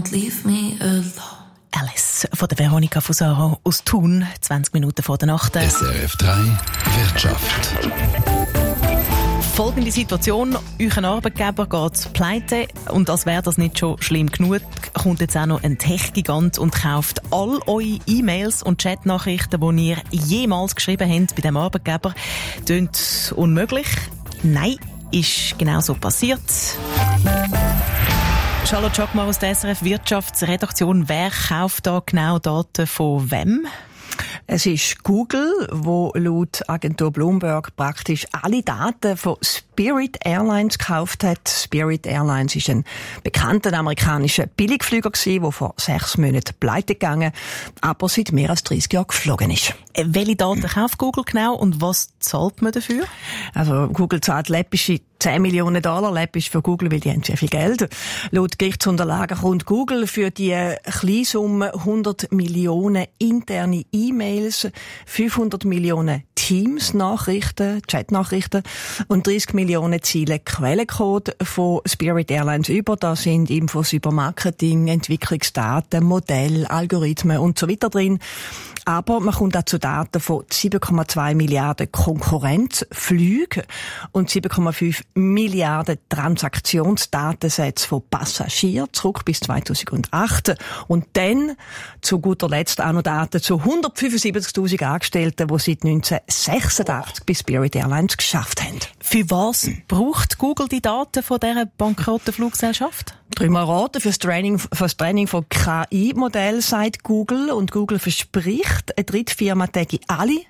don't leave me alone. Alice von der Veronika Fusaro aus Thun, 20 Minuten vor der Nacht. SRF 3 Wirtschaft. Folgende Situation: Euer Arbeitgeber geht pleite und als wäre das nicht schon schlimm genug, kommt jetzt auch noch ein Tech-Gigant und kauft all eure E-Mails und Chatnachrichten, die ihr jemals geschrieben habt bei diesem Arbeitgeber. Tönt unmöglich? Nein, ist genau so passiert. Charlotte Schockmar aus der SRF Wirtschaftsredaktion. Wer kauft da genau Daten von wem? Es ist Google, wo laut Agentur Bloomberg praktisch alle Daten von Spirit Airlines gekauft hat. Spirit Airlines ist ein bekannter amerikanischer Billigflüger gewesen, der vor 6 Monaten pleite gegangen, aber seit mehr als 30 Jahren geflogen ist. Welche Daten kauft Google genau und was zahlt man dafür? Also Google zahlt läppische $10 Millionen. Läppisch für Google, weil die haben sehr viel Geld. Laut Gerichtsunterlagen kommt Google für die Kleinsumme 100 Millionen interne E-Mails, 500 Millionen Teams-Nachrichten, Chat-Nachrichten und 30 Millionen Ziele Quellencode von Spirit Airlines über. Da sind Infos über Marketing, Entwicklungsdaten, Modelle, Algorithmen und so weiter drin. Aber man kommt auch zu Daten von 7,2 Milliarden Konkurrenzflügen und 7,5 Milliarden Transaktionsdatensätze von Passagieren zurück bis 2008. Und dann zu guter Letzt auch noch Daten zu 175.000 Angestellten, die seit 1986 bei Spirit Airlines geschafft haben. Für was braucht Google die Daten von dieser bankrotten Fluggesellschaft? Dreimal raten für das Training von KI-Modellen, sagt Google. Und Google verspricht, eine Drittfirma täge alle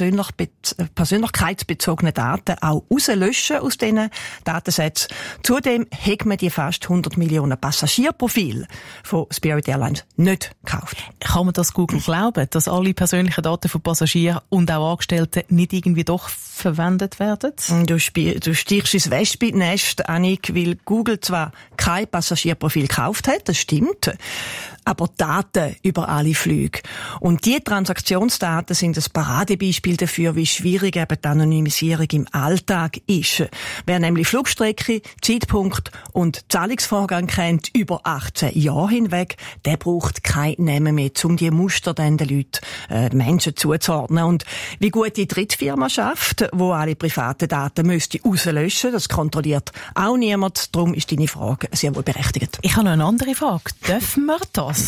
persönlichkeitsbezogenen Daten auch rauslöschen aus diesen Datensätzen. Zudem hat man die fast 100 Millionen Passagierprofile von Spirit Airlines nicht gekauft. Kann man das Google glauben, dass alle persönlichen Daten von Passagieren und auch Angestellten nicht irgendwie doch verwendet werden? Du stichst ins Wespennest, Annik, weil Google zwar kein Passagierprofil gekauft hat, das stimmt, aber Daten über alle Flüge. Und die Transaktionsdaten sind ein Paradebeispiel dafür, wie schwierig eben die Anonymisierung im Alltag ist. Wer nämlich Flugstrecke, Zeitpunkt und Zahlungsvorgang kennt über 18 Jahre hinweg, der braucht kein Namen mehr, um die Muster dann den Leuten, Menschen zuzuordnen. Und wie gut die Drittfirma schafft, wo alle privaten Daten müsste rauslöschen, das kontrolliert auch niemand. Darum ist deine Frage sehr wohl berechtigt. Ich habe noch eine andere Frage. Dürfen wir das?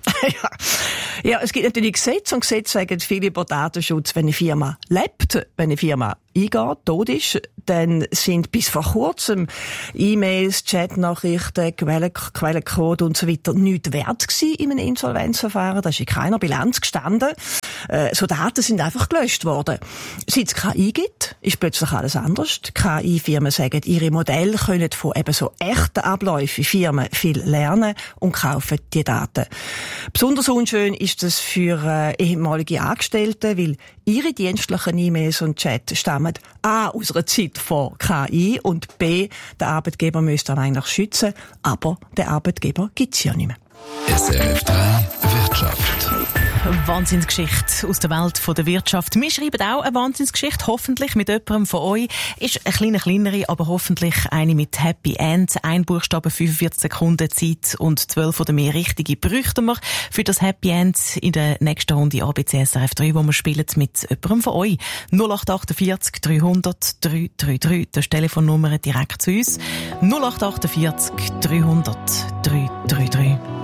Ja, es gibt natürlich Gesetze und Gesetze sagen viel über Datenschutz. Wenn eine Firma lebt, wenn eine Firma eingeht, tot ist, dann sind bis vor kurzem E-Mails, Chatnachrichten, Quellencode und so weiter nichts wert gewesen in einem Insolvenzverfahren. Das ist in keiner Bilanz gestanden. So Daten sind einfach gelöscht worden. Seit es KI gibt, ist plötzlich alles anders. Die KI-Firmen sagen, ihre Modelle können von eben so echten Abläufen Firmen viel lernen und kaufen die Daten. Besonders unschön ist das für ehemalige Angestellte, weil ihre dienstlichen E-Mails und Chat stammen A aus einer Zeit von KI und B, der Arbeitgeber müsste dann eigentlich schützen, aber der Arbeitgeber gibt's ja nicht mehr. SRF 3 Wirtschaft. Wahnsinnsgeschichte aus der Welt der Wirtschaft. Wir schreiben auch eine Wahnsinnsgeschichte, hoffentlich mit jemandem von euch. Ist eine kleinere, aber hoffentlich eine mit Happy End. Ein Buchstabe, 45 Sekunden Zeit und 12 oder mehr richtige bräuchten wir für das Happy End in der nächsten Runde ABC SRF 3, wo wir spielen mit jemandem von euch. 0848 300 333, das ist die Telefonnummer direkt zu uns. 0848 300 333.